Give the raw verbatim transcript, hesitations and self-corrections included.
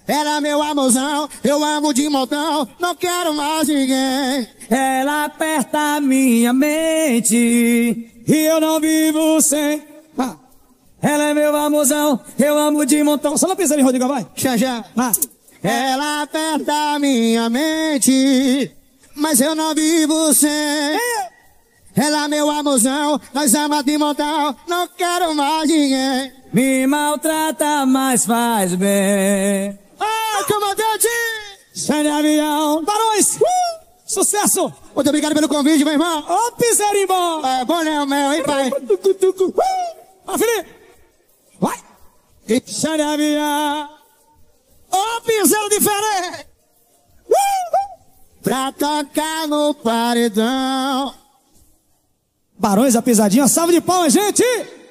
Era meu amorzão, eu amo de montão, não quero mais ninguém. Ela aperta minha mente e eu não vivo sem. Ah. Ela é meu amorzão, eu amo de montão. Só não pensa em Rodrigo, vai. Já, já. Ah. Ela aperta minha mente, mas eu não vivo sem. É. Ela é meu amorzão, nós amamos de montão, não quero mais ninguém. Me maltrata, mas faz bem. Ah, comandante! Sai de avião. Barões! Uh! Sucesso! Muito obrigado pelo convite, meu irmão. Ô, Piserimbom! É bom, né, o meu, hein, pai? Ó, Felipe! Vai! Sai de avião! Ô, piseiro diferente! Uh! Pra tocar no paredão. Barões, a pisadinha, salve de palmas, gente!